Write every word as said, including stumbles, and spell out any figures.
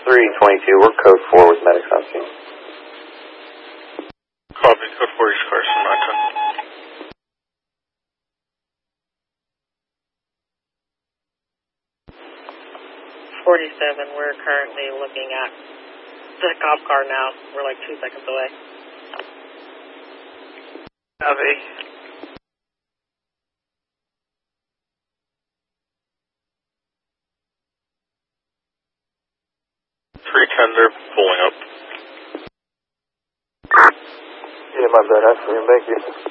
three twenty-two, we're code four with medics on scene. Copy, code four, East Carson, nine ten. forty-seven, we're currently looking at the cop car now. We're like two seconds away. Copy. three ten, they're pulling up. Yeah, my bad, I forgot, thank you.